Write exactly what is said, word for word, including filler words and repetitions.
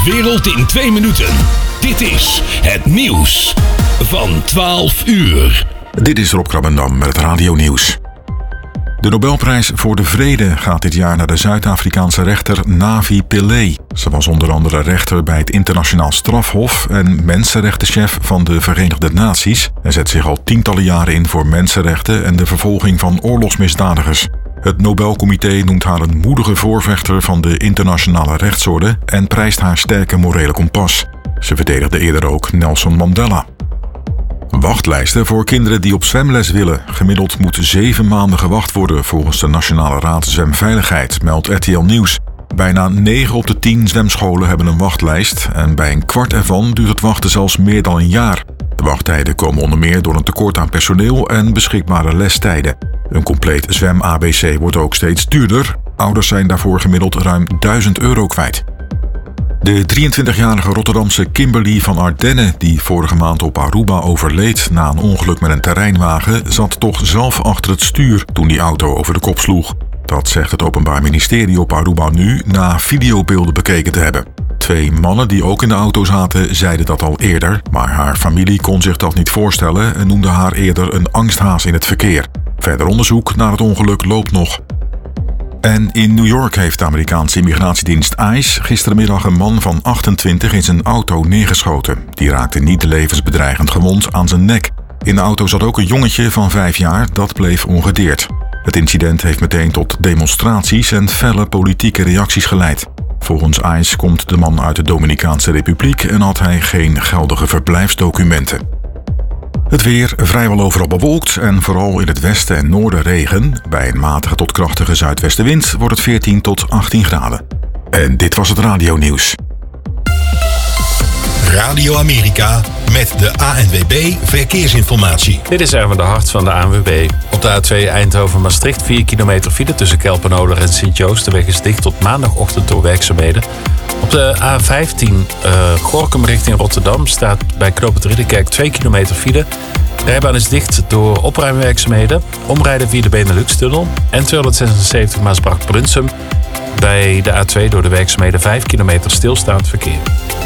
wereld in twee minuten. Dit is het nieuws van twaalf uur. Dit is Rob Krabbendam met het Radio Nieuws. De Nobelprijs voor de Vrede gaat dit jaar naar de Zuid-Afrikaanse rechter Navi Pillay. Ze was onder andere rechter bij het Internationaal Strafhof en mensenrechtenchef van de Verenigde Naties en zet zich al tientallen jaren in voor mensenrechten en de vervolging van oorlogsmisdadigers. Het Nobelcomité noemt haar een moedige voorvechter van de internationale rechtsorde en prijst haar sterke morele kompas. Ze verdedigde eerder ook Nelson Mandela. Wachtlijsten voor kinderen die op zwemles willen. Gemiddeld moet zeven maanden gewacht worden volgens de Nationale Raad Zwemveiligheid, meldt R T L Nieuws. Bijna negen op de tien zwemscholen hebben een wachtlijst en bij een kwart ervan duurt het wachten zelfs meer dan een jaar. De wachttijden komen onder meer door een tekort aan personeel en beschikbare lestijden. Een compleet zwem-A B C wordt ook steeds duurder. Ouders zijn daarvoor gemiddeld ruim duizend euro kwijt. De drieëntwintigjarige Rotterdamse Kimberly van Ardenne, die vorige maand op Aruba overleed na een ongeluk met een terreinwagen, zat toch zelf achter het stuur toen die auto over de kop sloeg. Dat zegt het Openbaar Ministerie op Aruba nu na videobeelden bekeken te hebben. Twee mannen die ook in de auto zaten zeiden dat al eerder, maar haar familie kon zich dat niet voorstellen en noemde haar eerder een angsthaas in het verkeer. Verder onderzoek naar het ongeluk loopt nog. En in New York heeft de Amerikaanse immigratiedienst ICE gisterenmiddag een man van achtentwintig in zijn auto neergeschoten. Die raakte niet levensbedreigend gewond aan zijn nek. In de auto zat ook een jongetje van vijf jaar, dat bleef ongedeerd. Het incident heeft meteen tot demonstraties en felle politieke reacties geleid. Volgens ICE komt de man uit de Dominicaanse Republiek en had hij geen geldige verblijfsdocumenten. Het weer vrijwel overal bewolkt en vooral in het westen en noorden regen. Bij een matige tot krachtige zuidwestenwind wordt het veertien tot achttien graden. En dit was het Radio Nieuws. Radio Amerika met de A N W B Verkeersinformatie. Dit is Erwin de Hart van de A N W B. Op de A twee Eindhoven-Maastricht vier kilometer file tussen Kelpenoler en Sint-Joost. De weg is dicht tot maandagochtend door werkzaamheden. Op de A vijftien uh, Gorinchem richting Rotterdam staat bij knooppunt Ridderkerk twee kilometer file. De rijbaan is dicht door opruimwerkzaamheden. Omrijden via de Benelux-tunnel. En tweehonderdzesenzeventig Maasbracht-Brunsum. Bij de A twee door de werkzaamheden vijf kilometer stilstaand verkeer.